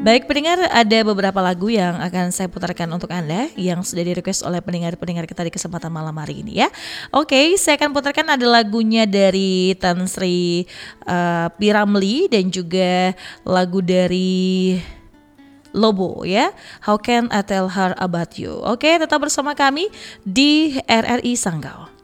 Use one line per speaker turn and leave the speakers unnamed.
Baik pendengar, ada beberapa lagu yang akan saya putarkan untuk Anda yang sudah di-request oleh pendengar-pendengar kita di kesempatan malam hari ini ya. Oke, saya akan putarkan ada lagunya dari Tan Sri P. Ramlee dan juga lagu dari Lobo ya. How Can I Tell Her About You. Oke, tetap bersama kami di RRI Sanggau.